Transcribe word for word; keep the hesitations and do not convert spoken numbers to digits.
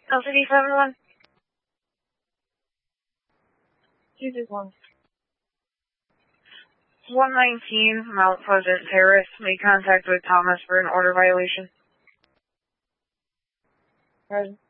L C D seven one. two six one. one nineteen Mount Pleasant Terrace. Made contact with Thomas for an order violation. Present.